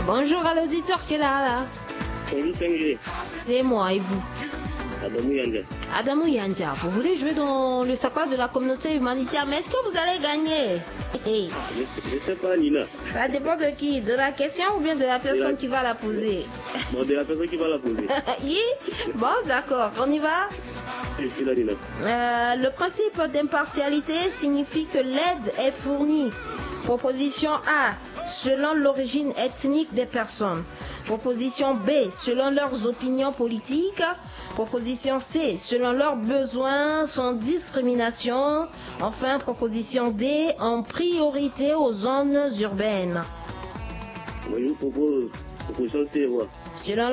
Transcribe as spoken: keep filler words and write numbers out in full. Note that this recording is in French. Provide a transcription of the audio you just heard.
Bonjour à l'auditeur qui est là. là. Bonjour cinq G. C'est moi et vous. Adamou Yanja. Adamou Yanja, vous voulez jouer dans le sapin de la communauté humanitaire, mais est-ce que vous allez gagner? Hey. Je ne sais pas, Nina. Ça dépend de qui? De la question ou bien de la personne la... qui va la poser? Bon, de la personne qui va la poser. Oui. Bon, d'accord, on y va? Je suis là, Nina. Euh, le principe d'impartialité signifie que l'aide est fournie. Proposition A, selon l'origine ethnique des personnes. Proposition B, selon leurs opinions politiques. Proposition C, selon leurs besoins sans discrimination. Enfin, proposition D, en priorité aux zones urbaines. Moi, je vous propose proposition C. Selon